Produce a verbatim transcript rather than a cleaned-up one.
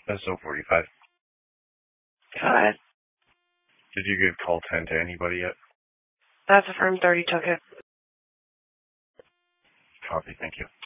S O forty-five. Go ahead. Did you give call ten to anybody yet? That's affirmed. thirty took it. Copy, thank you.